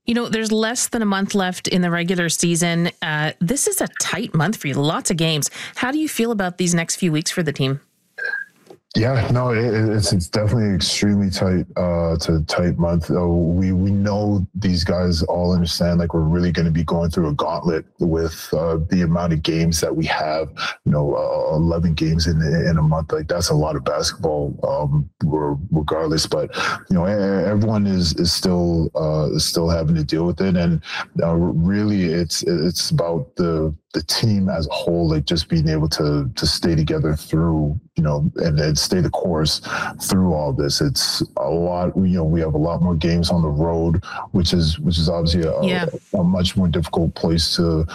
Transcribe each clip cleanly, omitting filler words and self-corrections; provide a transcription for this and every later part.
There's less than a month left in the regular season. This is a tight month for you. Lots of games. How do you feel about these next few weeks for the team? Yeah, no, it's definitely extremely tight month. We know these guys all understand, like, we're really going to be going through a gauntlet with the amount of games that we have. 11 games in a month, like, that's a lot of basketball, regardless. But everyone is still having to deal with it, and really it's about the team as a whole, like, just being able to stay together through, and stay the course through all this. It's a lot, we have a lot more games on the road, which is obviously a much more difficult place to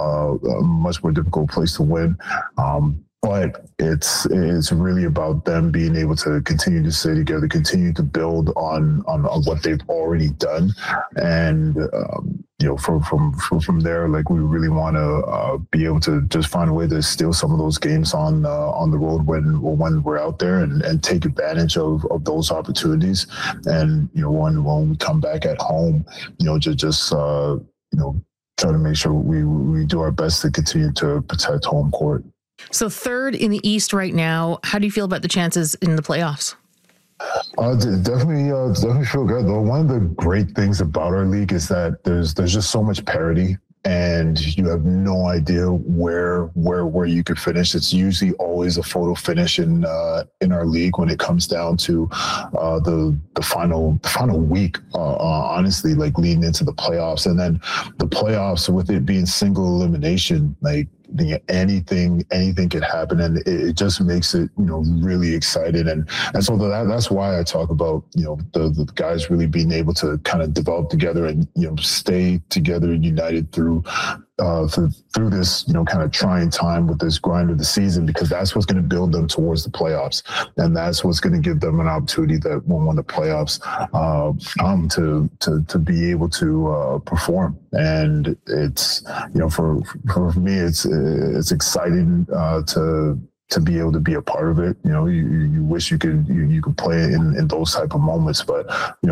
win. But it's really about them being able to continue to stay together, continue to build on what they've already done, and from there, like, we really want to be able to just find a way to steal some of those games on the road when we're out there, and take advantage of those opportunities. And when we come back at home, just try to make sure we do our best to continue to protect home court. So third in the East right now. How do you feel about the chances in the playoffs? Definitely feel good, though. One of the great things about our league is that there's just so much parity, and you have no idea where you could finish. It's usually always a photo finish in our league when it comes down to the final week. Honestly, like, leading into the playoffs, and then the playoffs, with it being single elimination, like, anything could happen, and it just makes it really excited. And so that's why I talk about the guys really being able to kind of develop together and stay together and united through this kind of trying time with this grind of the season, because that's what's going to build them towards the playoffs, and that's what's going to give them an opportunity that when the playoffs come to be able to perform. And it's for me it's exciting to be able to be a part of it. You wish you could play in those type of moments, but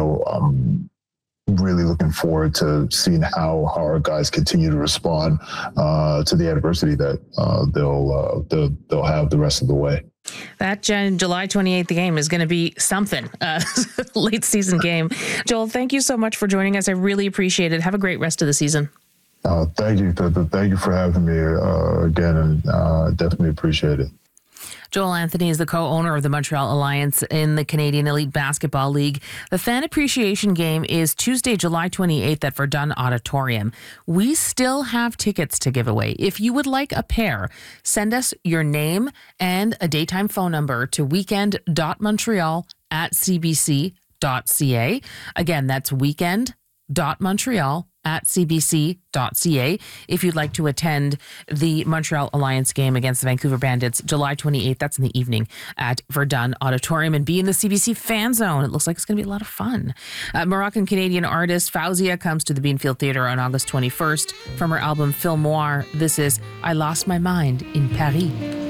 really looking forward to seeing how our guys continue to respond to the adversity that they'll have the rest of the way. That July 28th game is going to be something, late season game. Joel, thank you so much for joining us. I really appreciate it. Have a great rest of the season. Thank you. Thank you for having me again, and definitely appreciate it. Joel Anthony is the co-owner of the Montreal Alliance in the Canadian Elite Basketball League. The Fan Appreciation Game is Tuesday, July 28th at Verdun Auditorium. We still have tickets to give away. If you would like a pair, send us your name and a daytime phone number to weekend.montreal@cbc.ca. Again, that's weekend.montreal@cbc.ca if you'd like to attend the Montreal Alliance game against the Vancouver Bandits, July 28th. That's in the evening at Verdun Auditorium, and be in the CBC fan zone. It looks like it's going to be a lot of fun. Moroccan-Canadian artist Fauzia comes to the Beanfield Theatre on August 21st from her album Film Noir. This is I Lost My Mind in Paris.